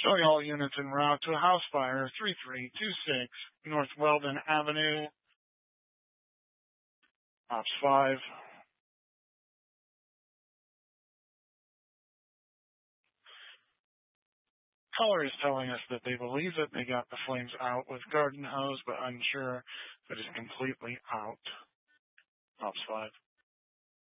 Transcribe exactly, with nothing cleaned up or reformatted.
Showing all units en route to a house fire, three three two six North Weldon Avenue. Ops five. Caller is telling us that they believe that they got the flames out with garden hose, but unsure if it is completely out. Ops five.